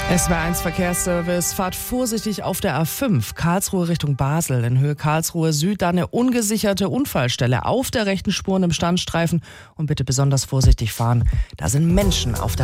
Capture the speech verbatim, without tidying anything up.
S W R eins Verkehrsservice, fahrt vorsichtig auf der A fünf, Karlsruhe Richtung Basel. In Höhe Karlsruhe Süd da eine ungesicherte Unfallstelle auf der rechten Spur im Standstreifen. Und bitte besonders vorsichtig fahren, da sind Menschen auf der